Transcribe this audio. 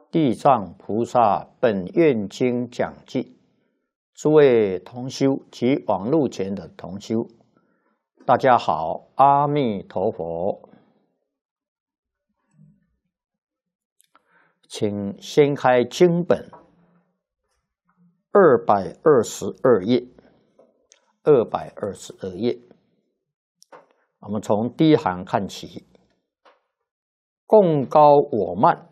地藏菩萨本愿经讲记，诸位同修及网络前的同修，大家好，阿弥陀佛。请掀开经本222页，222页。我们从第一行看起，共高我慢，